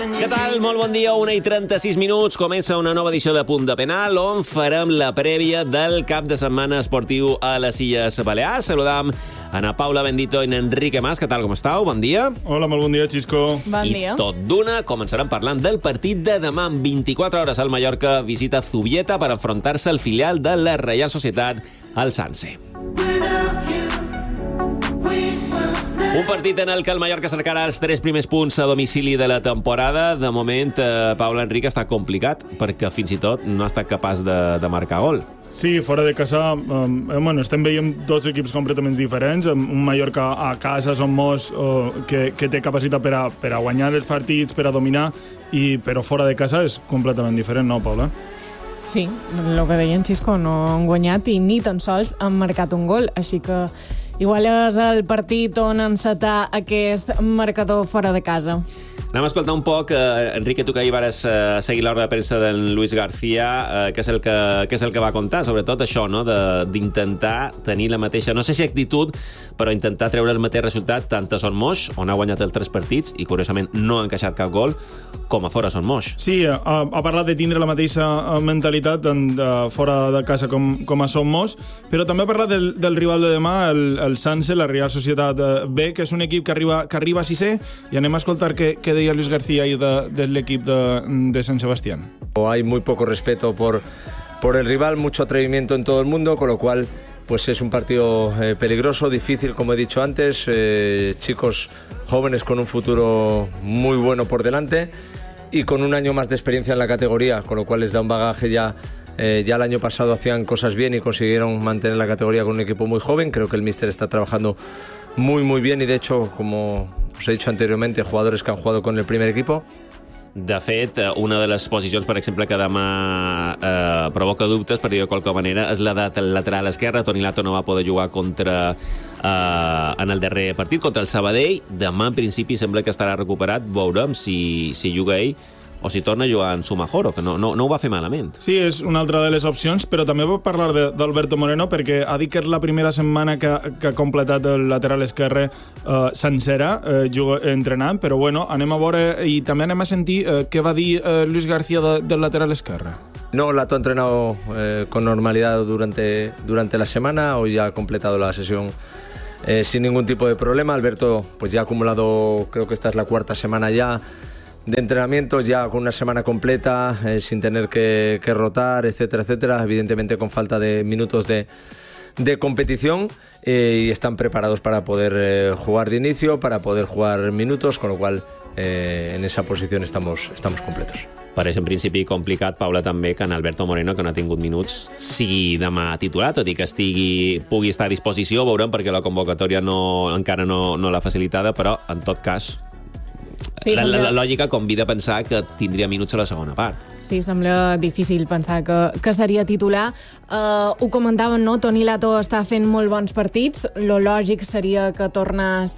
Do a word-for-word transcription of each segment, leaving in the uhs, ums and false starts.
Què tal? Molt bon dia, una i trenta-sis minuts. Comença una nova edició de Punt de Penal, on farem la prèvia del cap de setmana esportiu a les Illes Balears. Saludam Ana Paula Bendito i Enrique Mas. Què tal, com estàu? Bon dia. Hola, molt bon dia, Xisco. Bon I dia. tot d'una, començarem parlant del partit de demà. En vint-i-quatre hores, el Mallorca visita Zubieta per enfrontar-se al filial de la Reial Societat, el Sanse. Un partit en el que el Mallorca cercarà els tres primers punts a domicili de la temporada. De moment, eh, Paula Enrique està complicat, perquè fins i tot no ha estat capaç de, de marcar gol. Sí, fora de casa, um, eh, bueno, estem veient dos equips completament diferents. Un Mallorca a casa, som molts, uh, que, que té capacitat per a, per a guanyar els partits, per a dominar, i, però fora de casa és completament diferent, no, Paula? Sí, el que deien Xisco, no han guanyat i ni tan sols han marcat un gol, així que igual és el partit on encetar aquest marcador fora de casa. Anem a escoltar un poc, eh, Enrique, tu que ahir vares eh, seguir l'hora de premsa d'en Luis García, eh, què, és el que, què és el que va contar? Sobretot això, no?, d'intentar tenir la mateixa, no sé si actitud, però intentar treure el mateix resultat tant a Son Moix, on ha guanyat els tres partits, i curiosament no ha encaixat cap gol, com a fora Son Moix. Sí, ha, ha parlat de tindre la mateixa mentalitat tant de fora de casa com, com a Son Moix, però també ha parlat del, del rival de demà, el, el Sanse, la Real Societat B, que és un equip que arriba, que arriba a sisè, i anem a escoltar què, què deia Luis García ahir de, del equipo de, de San Sebastián. Hay muy poco respeto por, por el rival, mucho atrevimiento en todo el mundo, con lo cual pues es un partido eh, peligroso, difícil, como he dicho antes, eh, chicos jóvenes con un futuro muy bueno por delante y con un año más de experiencia en la categoría, con lo cual les da un bagaje ya. Eh, ya el año pasado hacían cosas bien y consiguieron mantener la categoría con un equipo muy joven. Creo que el míster está trabajando muy muy bien y de hecho, como os he dicho anteriormente, jugadores que han jugado con el primer equipo. De fet, una de les posicions, per exemple, que demà eh, provoca dubtes, per dir-ho de qualque manera, és la de lateral esquerra. Toni Lato no va poder jugar contra eh, en el darrer partit, contra el Sabadell. Demà, en principi, sembla que estarà recuperat. Veurem si, si juga ell o si torna a jugar en Sumajoro, que no, no, no ho va fer malament. Sí, és una altra de les opcions, però també va parlar d'Alberto Moreno, perquè ha dit que és la primera setmana que, que ha completat el lateral esquerre eh, sencera, eh, juga, entrenant, però bueno, anem a veure i també anem a sentir eh, què va dir eh, Luis García de, del lateral esquerre. No, Lato ha entrenado eh, con normalidad durante, durante la semana, hoy ya ha completado la sesión eh, sin ningún tipo de problema. Alberto pues ya ha acumulado, creo que esta es la cuarta semana ya, de entrenamientos, ya con una semana completa, eh, sin tener que, que rotar, etcétera, etcétera, evidentemente con falta de minutos de, de competición, eh, y están preparados para poder eh, jugar de inicio, para poder jugar minutos, con lo cual eh, en esa posición estamos, estamos completos. Pareix en principi complicat, Paula, també que en Alberto Moreno, que no ha tingut minuts, sigui demà titular, tot i que estigui, pugui estar a disposició, veurem, perquè la convocatòria no, encara no, no l'ha facilitada, però en tot cas Sí, la, la, la lògica convida a pensar que tindria minuts a la segona part. Sí, sembla difícil pensar que, que seria titular. Uh, ho comentaven, no? Toni Lato està fent molt bons partits. Lo lògic seria que tornés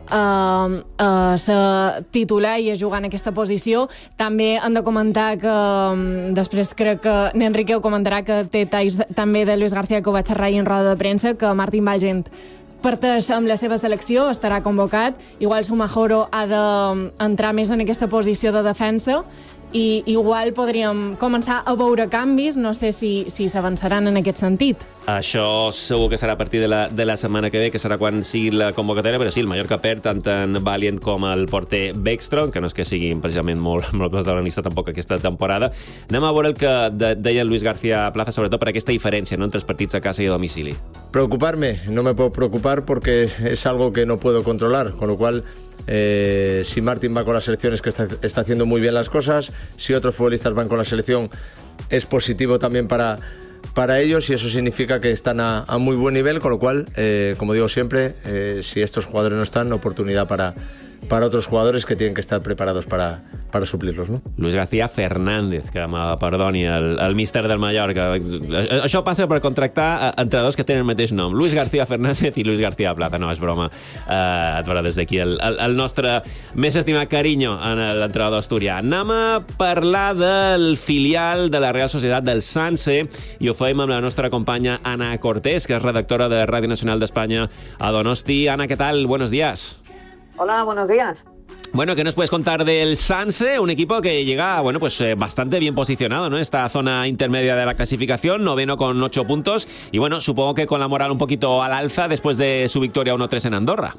uh, a ser titular i a jugar en aquesta posició. També hem de comentar que, um, després crec que n'Enrique ho comentarà, que té talls també de Luis García, que ho va xerrar ahir en roda de premsa, que Martín Valgent parteix amb la seva selecció, estarà convocat. Igual Sumajoro ha d'entrar més en aquesta posició de defensa i igual podríem començar a veure canvis, no sé si, si s'avançaran en aquest sentit. Això segur que serà a partir de la, de la setmana que ve, que serà quan sigui la convocatòria, però sí, el Mallorca perd tant en Valiant com el porter Beckstrom, que no és que siguin precisament molt, molt protagonista tampoc aquesta temporada. Anem a veure el que de, deia Luis García Plaza, sobretot per aquesta diferència, no?, entre els partits a casa i a domicili. Preocuparme, no me puedo preocupar porque es algo que no puedo controlar, con lo cual eh, si Martín va con la selección es que está, está haciendo muy bien las cosas, si otros futbolistas van con la selección es positivo también para, para ellos y eso significa que están a, a muy buen nivel, con lo cual, eh, como digo siempre, eh, si estos jugadores no están, oportunidad para, para otros jugadores que tienen que estar preparados para, para suplirlos, ¿no? Luis García Fernández, que me perdoni, el, el míster del Mallorca. Això passa per contractar entrenadors que tenen el mateix nom. Luis García Fernández i Luis García Plata. No, és broma. Uh, et veurà des d'aquí el, el, el nostre més estimat carinyo en l'entrenador asturià. Anem a parlar del filial de la Real Societat del Sanse i ho fem amb la nostra companya Ana Cortés, que és redactora de Ràdio Nacional d'Espanya a Donosti. Ana, què tal? Buenos días. Hola, buenos días. Bueno, ¿qué nos puedes contar del Sanse? Un equipo que llega, bueno, pues eh, bastante bien posicionado, ¿no? Esta zona intermedia de la clasificación, noveno con ocho puntos. Y bueno, supongo que con la moral un poquito al alza después de su victoria uno tres en Andorra.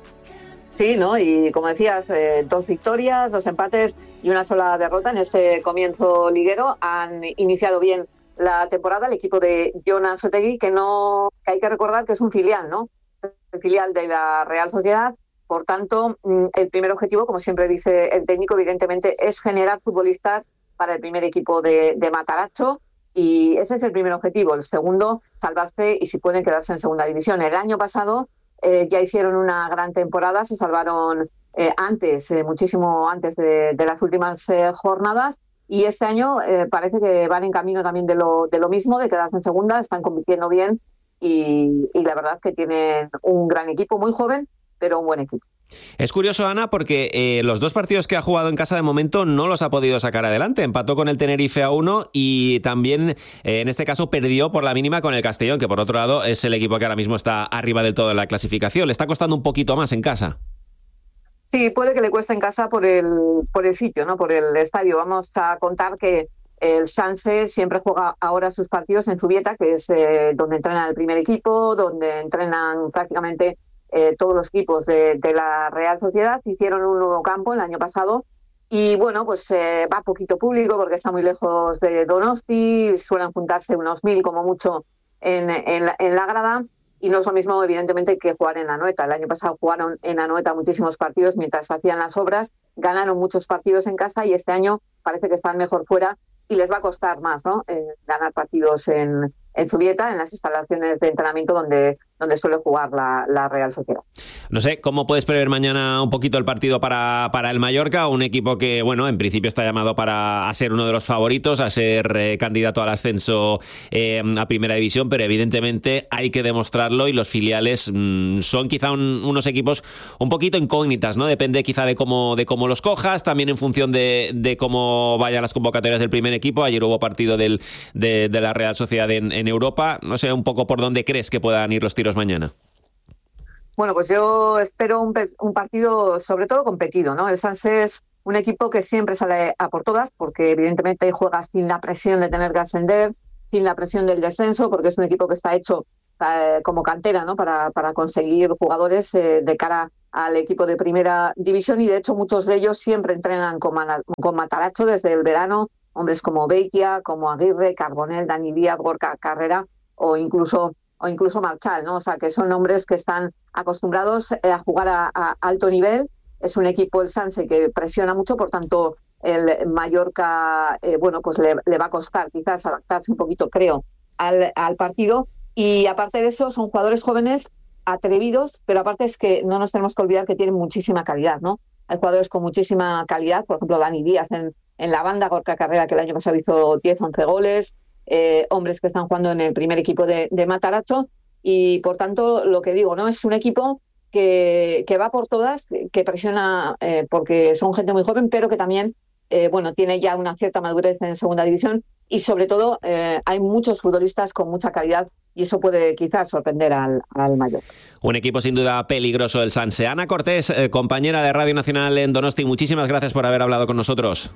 Sí, ¿no? Y como decías, eh, dos victorias, dos empates y una sola derrota en este comienzo liguero. Han iniciado bien la temporada el equipo de Jon Ansotegui, que no, que hay que recordar que es un filial, ¿no? El filial de la Real Sociedad. Por tanto, el primer objetivo, como siempre dice el técnico, evidentemente es generar futbolistas para el primer equipo de, de Matarazzo, y ese es el primer objetivo. El segundo, salvarse y si pueden quedarse en segunda división. El año pasado eh, ya hicieron una gran temporada, se salvaron eh, antes, eh, muchísimo antes de, de las últimas eh, jornadas, y este año eh, parece que van en camino también de lo, de lo mismo, de quedarse en segunda, están compitiendo bien y, y la verdad que tienen un gran equipo, muy joven, pero un buen equipo. Es curioso, Ana, porque eh, los dos partidos que ha jugado en casa de momento no los ha podido sacar adelante. Empató con el Tenerife a uno y también, eh, en este caso, perdió por la mínima con el Castellón, que por otro lado es el equipo que ahora mismo está arriba del todo en la clasificación. ¿Le está costando un poquito más en casa? Sí, puede que le cueste en casa por el, por el sitio, ¿no? Por el estadio. Vamos a contar que el Sanse siempre juega ahora sus partidos en Zubieta, que es eh, donde entrena el primer equipo, donde entrenan prácticamente Eh, todos los equipos de, de la Real Sociedad. Hicieron un nuevo campo el año pasado y bueno, pues eh, va poquito público porque está muy lejos de Donosti, suelen juntarse unos mil como mucho en, en, la, en la grada, y no es lo mismo evidentemente que jugar en Anoeta. El año pasado jugaron en Anoeta muchísimos partidos mientras hacían las obras, ganaron muchos partidos en casa y este año parece que están mejor fuera y les va a costar más, ¿no? Eh, ganar partidos en, en Zubieta, en las instalaciones de entrenamiento donde, donde suele jugar la, la Real Sociedad. No sé, ¿cómo puedes prever mañana un poquito el partido para, para el Mallorca? Un equipo que, bueno, en principio está llamado para a ser uno de los favoritos, a ser eh, candidato al ascenso eh, a Primera División, pero evidentemente hay que demostrarlo y los filiales mmm, son quizá un, unos equipos un poquito incógnitas, ¿no? Depende quizá de cómo, de cómo los cojas, también en función de, de cómo vayan las convocatorias del primer equipo. Ayer hubo partido del, de, de la Real Sociedad en, en Europa. No sé un poco por dónde crees que puedan ir los tiros mañana. Bueno, pues yo espero un, un partido sobre todo competido, ¿no? El Sanse es un equipo que siempre sale a por todas, porque evidentemente juega sin la presión de tener que ascender, sin la presión del descenso, porque es un equipo que está hecho eh, como cantera, ¿no? Para, para conseguir jugadores eh, de cara al equipo de Primera División, y de hecho muchos de ellos siempre entrenan con, con Matarazzo desde el verano. Hombres como Beitia, como Aguirre, Carbonell, Dani Díaz, Gorka Carrera o incluso o incluso Marchal, ¿no? O sea, que son hombres que están acostumbrados a jugar a, a alto nivel. Es un equipo, el Sanse, que presiona mucho, por tanto el Mallorca, eh, bueno, pues le, le va a costar quizás adaptarse un poquito, creo, al, al partido. Y aparte de eso, son jugadores jóvenes, atrevidos, pero aparte es que no nos tenemos que olvidar que tienen muchísima calidad, ¿no? Hay jugadores con muchísima calidad, por ejemplo, Dani Díaz en en la banda, Gorka Carrera, que el año pasado hizo diez, once goles, eh, hombres que están jugando en el primer equipo de, de Matarazzo, y por tanto, lo que digo, ¿no? Es un equipo que, que va por todas, que presiona eh, porque son gente muy joven, pero que también eh, bueno, tiene ya una cierta madurez en segunda división, y sobre todo eh, hay muchos futbolistas con mucha calidad, y eso puede quizás sorprender al, al Mallorca. Un equipo sin duda peligroso el Sanse. Ana Cortés, eh, compañera de Radio Nacional en Donosti, muchísimas gracias por haber hablado con nosotros.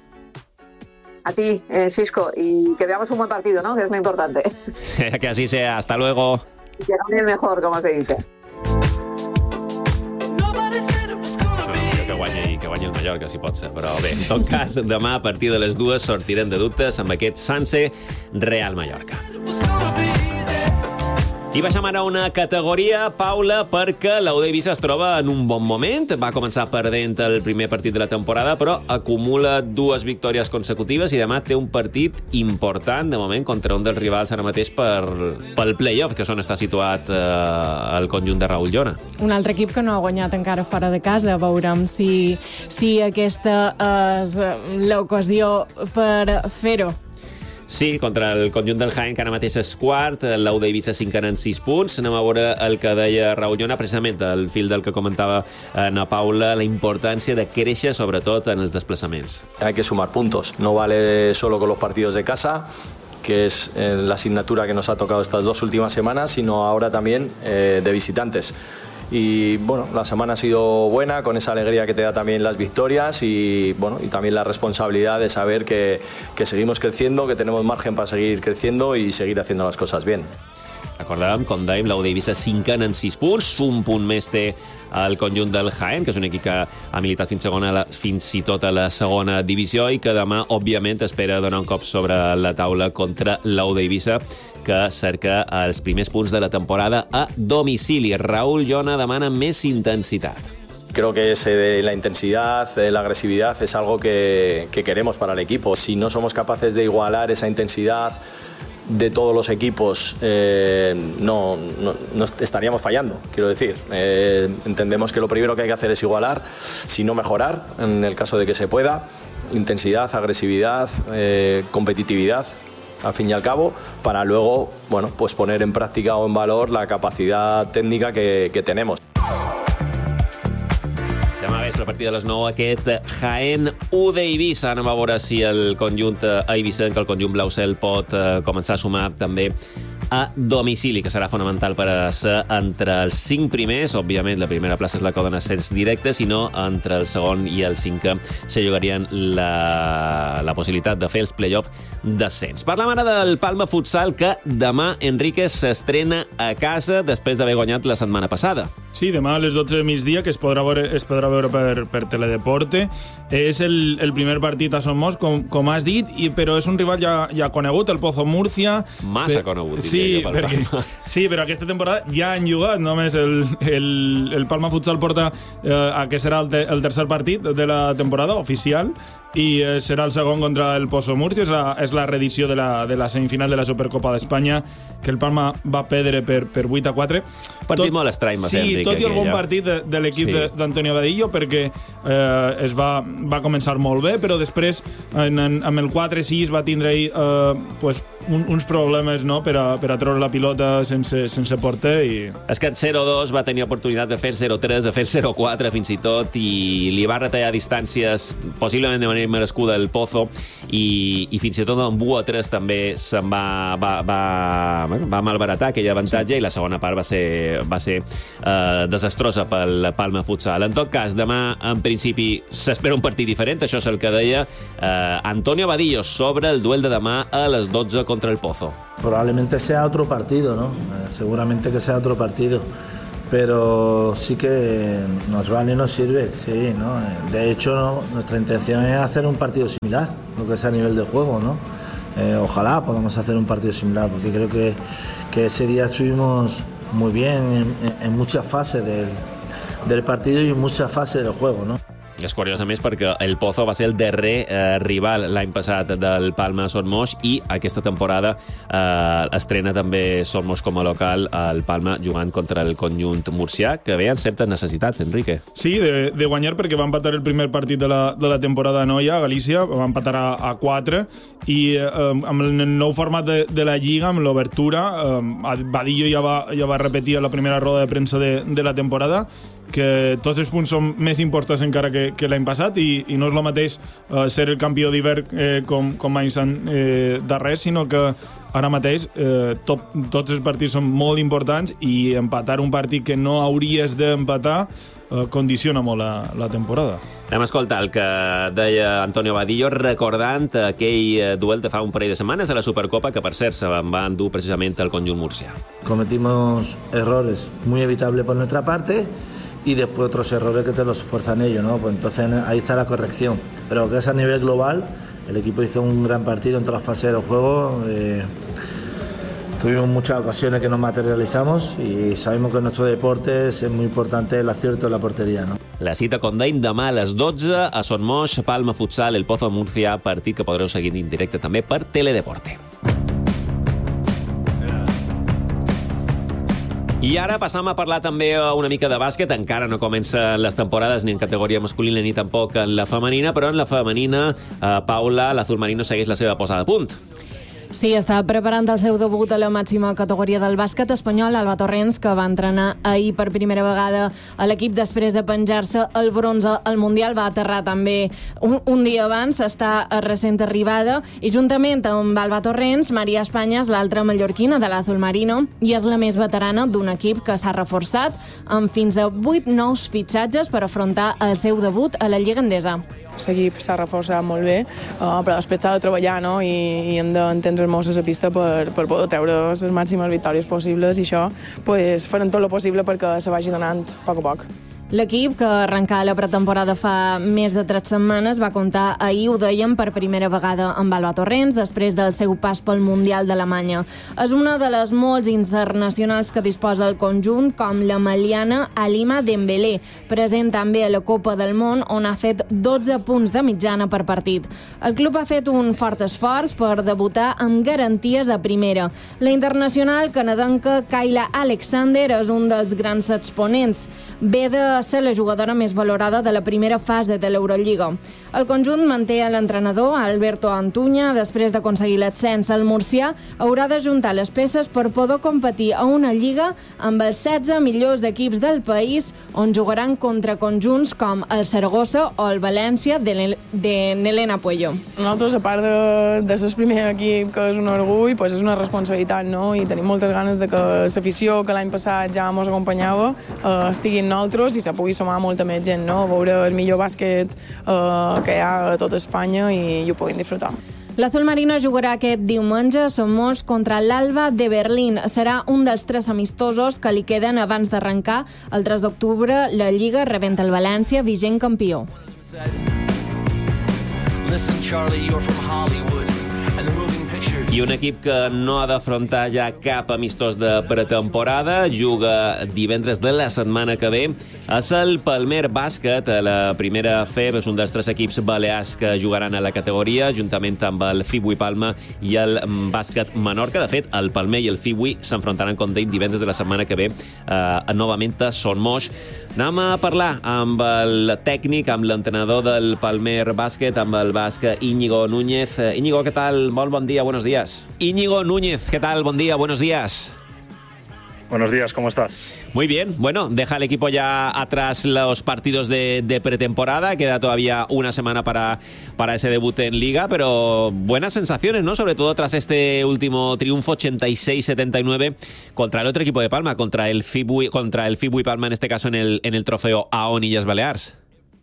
A ti, eh, Xisco, y que veamos un buen partido, ¿no? Que es lo importante. Que así sea. Hasta luego. Y que gane el mejor, como se dice. Que guanyi, que guanyi el Mallorca, si pot ser. Però bé, en tot cas, demà a partir de les dues sortirem de dubtes amb aquest Sanse Real Mallorca. I baixem ara una categoria, Paula, perquè l'Eivissa es troba en un bon moment. Va començar perdent el primer partit de la temporada, però acumula dues victòries consecutives i demà té un partit important, de moment, contra un dels rivals ara mateix per, pel play-off, que és on està situat eh, el conjunt de Raül Llona. Un altre equip que no ha guanyat encara fora de casa. Veurem si, si aquesta és l'ocasió per fer-ho. Sí, contra el conjunt del Jaén, que ara mateix és quart, l'Eivissa s'encara en sis punts. Anem a veure el que deia Raül Llona, precisament al fil del que comentava Ana Paula, la importància de créixer, sobretot en els desplaçaments. Hay que sumar puntos, no vale solo con los partidos de casa, que es eh, la asignatura que nos ha tocado estas dos últimas semanas, sino ahora también eh, de visitantes. y bueno, la semana ha sido buena, con esa alegría que te da también las victorias y bueno, y también la responsabilidad de saber que, que seguimos creciendo, que tenemos margen para seguir creciendo y seguir haciendo las cosas bien. Recordàvem, com dèiem, l'U D Eivissa cinquen en sis punts, un punt més té el conjunt del Jaén, que és un equip que ha militat fins, segona, fins i tot a la segona divisió i que demà, òbviament, espera donar un cop sobre la taula contra l'U D Eivissa, que cerca els primers punts de la temporada a domicili. Raúl Llona demana més intensitat. Creo que ese, la intensidad, la agresividad es algo que, que queremos para el equipo. Si no somos capaces de igualar esa intensidad de todos los equipos, eh, no, no, no estaríamos fallando, quiero decir. Eh, entendemos que lo primero que hay que hacer es igualar, si no mejorar, en el caso de que se pueda. Intensidad, agresividad, eh, competitividad, al fin y al cabo, para luego, bueno, pues poner en práctica o en valor la capacidad técnica que, que tenemos. Demà vespre, a partir de les nou, aquest Jaén U D Eivissa. Anem a veure si el conjunt eivissenc, el conjunt blau-cel, pot eh, començar a sumar també a domicili, que serà fonamental per a ser entre els cinc primers. Òbviament, la primera plaça és la que dona ascens directe, sinó entre el segon i el cinquè se llogarien la, la possibilitat de fer els play-off d'ascens. Parlem ara del Palma Futsal, que demà, Enrique, s'estrena a casa després d'haver guanyat la setmana passada. Sí, demà a les dotze de migdia, que es podrà veure, es podrà veure per, per Teledeporte. És el, el primer partit a Somos, com, com has dit, i, però és un rival ja, ja conegut, el Pozo Múrcia. Massa per, conegut, sí, diria jo, perquè, Palma. Sí, però aquesta temporada ja han jugat. Només el, el, el Palma Futsal porta eh, a que serà el, te, el tercer partit de la temporada oficial, i eh, serà el segon contra el Pozo Múrcia. És la, és la reedició de la, de la semifinal de la Supercopa d'Espanya, que el Palma va perdre per, per vuit a quatre. Partit tot, molt estrany, va sí, ser, Enrique. Tot i el bon ja. partit de, de l'equip sí. d'Antonio Vadillo, perquè eh, es va, va començar molt bé, però després en, en, amb el quatre sis va tindre ahí, eh, pues, un, uns problemes, no?, per a, per a treure la pilota sense, sense porter. I... És que el zero dos va tenir oportunitat de fer zero tres, de fer zero quatre fins i tot, i li va retallar distàncies possiblement de manera merescuda el Pozo, i, i fins i tot amb u a tres també se'n va, va, va, va malbaratar aquell avantatge, sí. I la segona part va ser, va ser eh, desastrosa pel Palma Futsal. En tot cas, demà en principi s'espera un partit diferent, això és el que deia eh, Antonio Vadillo sobre el duel de demà a les dotze contra el Pozo. Probablemente sea otro partido, ¿no? Eh, seguramente que sea otro partido, pero sí que nos vale y nos sirve, sí, ¿no? De hecho, ¿no?, nuestra intención es hacer un partido similar, lo que es a nivel de juego, ¿no? Eh, ojalá podamos hacer un partido similar, porque creo que, que ese día estuvimos muy bien en, en muchas fases del, del partido y en muchas fases del juego, ¿no? És curiós, a més, perquè el Pozo va ser el darrer eh, rival l'any passat del Palma Somos, i aquesta temporada eh, estrena també Somos com a local, el Palma jugant contra el conjunt murcià, que veien certes necessitats, Enrique. Sí, de, de guanyar, perquè va empatar el primer partit de la, de la temporada a Noia, a Galícia, va empatar a, a quatre, i eh, amb el nou format de, de la Lliga, amb l'obertura, eh, Vadillo ja va, ja va repetir a la primera roda de premsa de, de la temporada, que tots els punts són més importants encara que, que l'any passat, i, i no és el mateix uh, ser el campió d'hivern eh, com, com anys eh, darrers, sinó que ara mateix eh, tot, tots els partits són molt importants, i empatar un partit que no hauries d'empatar eh, condiciona molt la, la temporada. Anem a escoltar el que deia Antonio Vadillo recordant aquell duel de fa un parell de setmanes de la Supercopa, que per cert se va endur precisament el conjunt murcià. Cometimos errores muy evitables por nuestra parte, y después otros errores que te los fuerzan ellos, ¿no? Pues entonces ahí está la corrección. Pero que es a nivel global, el equipo hizo un gran partido en todas las fases del juego. Eh, tuvimos muchas ocasiones que nos materializamos, y sabemos que en nuestro deporte es muy importante el acierto en la portería, ¿no? La cita con Daim demà a les dotze a Son Moix, Palma Futsal, el Pozo Múrcia, partit que podreu seguir en directe també per Teledeporte. I ara passam a parlar també una mica de bàsquet. Encara no comencen les temporades ni en categoria masculina ni tampoc en la femenina, però en la femenina, eh, Paula, l'Azul Marino segueix la seva posada a punt. Sí, està preparant el seu debut a la màxima categoria del bàsquet espanyol. Alba Torrens, que va entrenar ahir per primera vegada a l'equip després de penjar-se el bronze al Mundial, va aterrar també un, un dia abans, està a recent arribada, i juntament amb Alba Torrens, Maria Espanya és l'altra mallorquina de l'Azul Marino i és la més veterana d'un equip que s'ha reforçat amb fins a vuit nous fitxatges per afrontar el seu debut a la Lliga Endesa. L'equip s'ha reforçat molt bé, uh, però després s'ha de treballar, no? I, i hem d'entendre molt a la pista per, per poder treure les màximes victòries possibles, i això pues, farem tot el possible perquè se vagi donant a poc a poc. L'equip, que arrencà la pretemporada fa més de tres setmanes, va comptar ahir, ho dèiem, per primera vegada amb Alba Torrens, després del seu pas pel Mundial d'Alemanya. És una de les molts internacionals que disposa el conjunt, com la maliana Halima Dembélé, present també a la Copa del Món, on ha fet dotze punts de mitjana per partit. El club ha fet un fort esforç per debutar amb garanties a primera. La internacional canadenca Kayla Alexander és un dels grans exponents. Ve de ser la jugadora més valorada de la primera fase de l'Eurolliga. El conjunt manté a l'entrenador, Alberto Antuña. Després d'aconseguir l'ascens, el murcià haurà d'ajuntar les peces per poder competir a una lliga amb els setze millors equips del país, on jugaran contra conjunts com el Saragossa o el València de, de Nelena Puello. Nosaltres, a part de, de ser el primer equip, que és un orgull, pues és una responsabilitat, no? I tenim moltes ganes de que l'afició que l'any passat ja ens acompanyava eh, estigui en nosaltres i se pugui sumar molta més gent, no? Veure el millor bàsquet eh, que hi ha a tota Espanya i, i ho puguin disfrutar. L'Azul Marino jugarà aquest diumenge a Somos contra l'Alba de Berlín. Serà un dels tres amistosos que li queden abans d'arrencar. El tres d'octubre la Lliga rebent el València, vigent campió. Listen, Charlie, you're from Hollywood. I un equip que no ha d'afrontar ja cap amistós de pretemporada, juga divendres de la setmana que ve, és el Palmer Bàsquet. A la primera F E B és un dels tres equips balears que jugaran a la categoria, juntament amb el Fibui Palma i el Bàsquet Menorca. De fet, el Palmer i el Fibui s'enfrontaran, com deim, divendres de la setmana que ve, eh, novament a Son Moix. Anem a parlar amb el tècnic, amb l'entrenador del Palmer Bàsquet, amb el basc Íñigo Núñez. Íñigo, ¿qué tal? Molt bon dia, buenos días. Íñigo Núñez, ¿qué tal? Buen día, buenos días. Buenos días, ¿cómo estás? Muy bien. Bueno, deja el equipo ya atrás los partidos de, de pretemporada. Queda todavía una semana para, para ese debut en Liga, pero buenas sensaciones, ¿no? Sobre todo tras este último triunfo ochenta y seis setenta y nueve contra el otro equipo de Palma, contra el Fibui, contra el Fibui Palma, en este caso en el, en el trofeo A O N Illes Balears.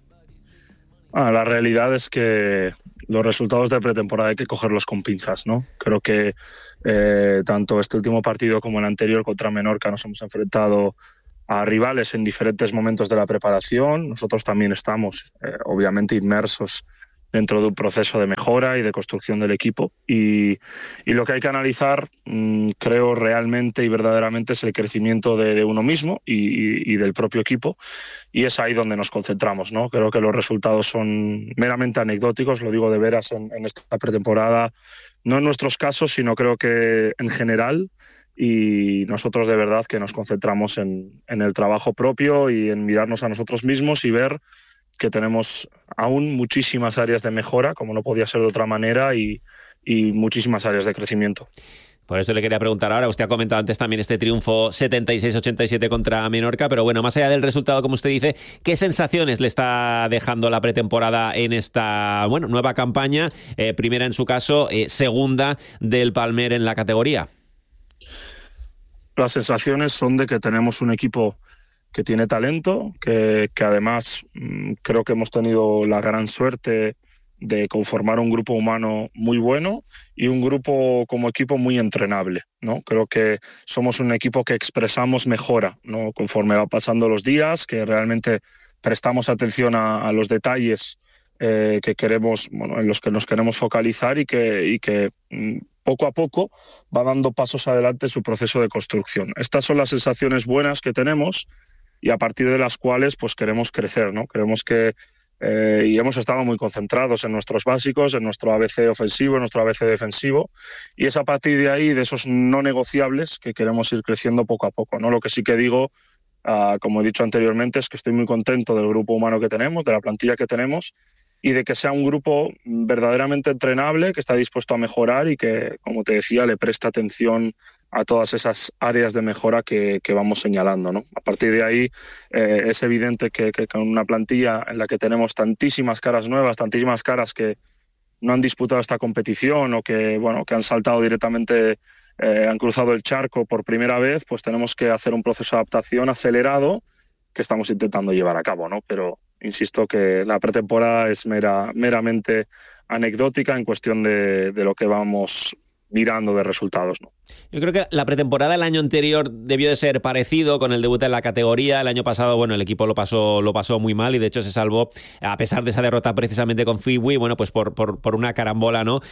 Ah, la realidad es que los resultados de pretemporada hay que cogerlos con pinzas, ¿no? Creo que eh, tanto este último partido como el anterior contra Menorca nos hemos enfrentado a rivales en diferentes momentos de la preparación. Nosotros también estamos, eh, obviamente, inmersos dentro de un proceso de mejora y de construcción del equipo. Y, y lo que hay que analizar, mmm, creo realmente y verdaderamente, es el crecimiento de, de uno mismo y, y, y del propio equipo. Y es ahí donde nos concentramos, ¿no? Creo que los resultados son meramente anecdóticos, lo digo de veras en, en esta pretemporada, no en nuestros casos, sino creo que en general. Y nosotros de verdad que nos concentramos en, en el trabajo propio y en mirarnos a nosotros mismos y ver que tenemos aún muchísimas áreas de mejora, como no podía ser de otra manera, y, y muchísimas áreas de crecimiento. Por eso le quería preguntar ahora, usted ha comentado antes también este triunfo setenta y seis ochenta y siete contra Menorca, pero bueno, más allá del resultado, como usted dice, ¿qué sensaciones le está dejando la pretemporada en esta bueno, nueva campaña? Eh, primera en su caso, eh, segunda del Palmer en la categoría. Las sensaciones son de que tenemos un equipo que tiene talento, que, que además mmm, creo que hemos tenido la gran suerte de conformar un grupo humano muy bueno y un grupo como equipo muy entrenable, ¿no? Creo que somos un equipo que expresamos mejora, ¿no? Conforme va pasando los días, que realmente prestamos atención a, a los detalles eh, que queremos, bueno, en los que nos queremos focalizar y que, y que mmm, poco a poco va dando pasos adelante en su proceso de construcción. Estas son las sensaciones buenas que tenemos y a partir de las cuales pues queremos crecer, ¿no? Queremos que eh, y hemos estado muy concentrados en nuestros básicos, en nuestro A B C ofensivo, en nuestro A B C defensivo, y es a partir de ahí, de esos no negociables, que queremos ir creciendo poco a poco, ¿no? Lo que sí que digo, uh, como he dicho anteriormente, es que estoy muy contento del grupo humano que tenemos, de la plantilla que tenemos, y de que sea un grupo verdaderamente entrenable, que está dispuesto a mejorar y que, como te decía, le presta atención a todas esas áreas de mejora que, que vamos señalando, ¿no? A partir de ahí eh, es evidente que, que con una plantilla en la que tenemos tantísimas caras nuevas, tantísimas caras que no han disputado esta competición o que, bueno, que han saltado directamente, eh, han cruzado el charco por primera vez, pues tenemos que hacer un proceso de adaptación acelerado que estamos intentando llevar a cabo, ¿no? Pero insisto que la pretemporada es mera, meramente anecdótica en cuestión de, de lo que vamos mirando de resultados, ¿no? Yo creo que la pretemporada del año anterior debió de ser parecido con el debut en la categoría. El año pasado, bueno, el equipo lo pasó, lo pasó muy mal y de hecho se salvó, a pesar de esa derrota precisamente con Fibui, bueno, pues por, por, por una carambola, ¿no?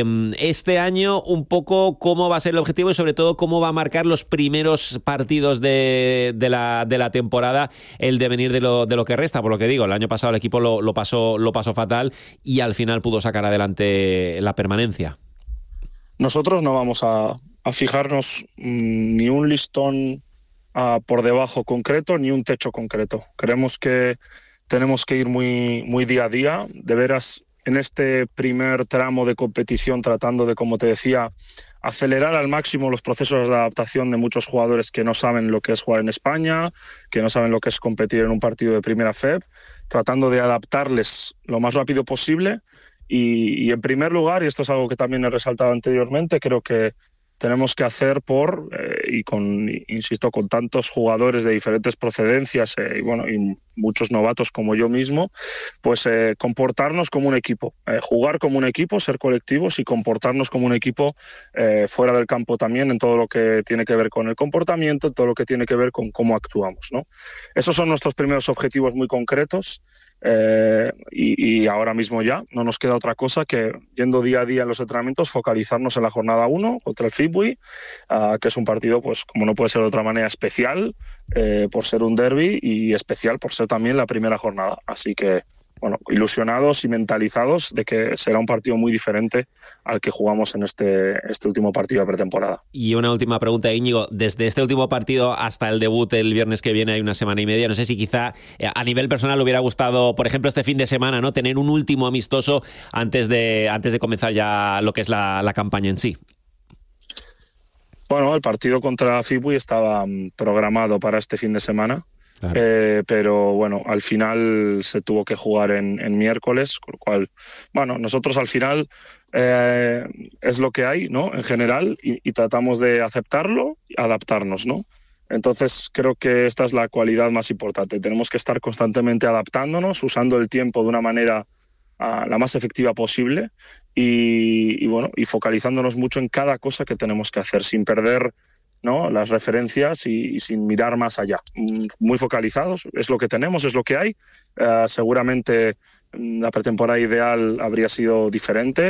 Este año, un poco cómo va a ser el objetivo y sobre todo cómo va a marcar los primeros partidos de, de, la, de la temporada el devenir de lo, de lo que resta. Por lo que digo, el año pasado el equipo lo, lo, pasó, lo pasó fatal y al final pudo sacar adelante la permanencia. Nosotros no vamos a, a fijarnos mmm, ni un listón uh, por debajo concreto, ni un techo concreto. Creemos que tenemos que ir muy, muy día a día. De veras, en este primer tramo de competición, tratando de, como te decía, acelerar al máximo los procesos de adaptación de muchos jugadores que no saben lo que es jugar en España, que no saben lo que es competir en un partido de primera F E P, tratando de adaptarles lo más rápido posible. Y, y en primer lugar, y esto es algo que también he resaltado anteriormente, creo que tenemos que hacer por, eh, y con, insisto, con tantos jugadores de diferentes procedencias eh, y, bueno, y muchos novatos como yo mismo, pues eh, comportarnos como un equipo, eh, jugar como un equipo, ser colectivos y comportarnos como un equipo eh, fuera del campo también en todo lo que tiene que ver con el comportamiento, en todo lo que tiene que ver con cómo actuamos, ¿no? Esos son nuestros primeros objetivos muy concretos. Eh, y, y ahora mismo ya no nos queda otra cosa que, yendo día a día en los entrenamientos, focalizarnos en la jornada uno contra el Fibui, uh, que es un partido, pues como no puede ser de otra manera, especial eh, por ser un derbi y especial por ser también la primera jornada. Así que, bueno, ilusionados y mentalizados de que será un partido muy diferente al que jugamos en este, este último partido de pretemporada. Y una última pregunta, Íñigo. Desde este último partido hasta el debut el viernes que viene hay una semana y media. No sé si quizá a nivel personal hubiera gustado, por ejemplo, este fin de semana, ¿no?, tener un último amistoso antes de, antes de comenzar ya lo que es la, la campaña en sí. Bueno, el partido contra Fibui estaba programado para este fin de semana. Claro. Eh, pero bueno, al final se tuvo que jugar en, en miércoles, con lo cual, bueno, nosotros al final eh, es lo que hay, ¿no?, en general, y, y tratamos de aceptarlo y adaptarnos, ¿no? Entonces creo que esta es la cualidad más importante. Tenemos que estar constantemente adaptándonos, usando el tiempo de una manera uh, la más efectiva posible y, y bueno, y focalizándonos mucho en cada cosa que tenemos que hacer, sin perder, ¿no?, las referencias y, y sin mirar más allá. Muy focalizados, es lo que tenemos, es lo que hay. Uh, seguramente la pretemporada ideal habría sido diferente.